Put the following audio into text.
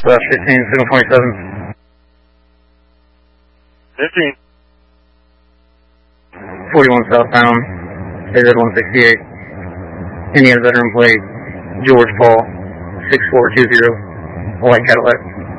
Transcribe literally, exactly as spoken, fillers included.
West fifteen, signal twenty-seven. fifteen. forty-one southbound, A Z one sixty-eight. Indiana veteran plate, George Paul, six four two zero, white Cadillac.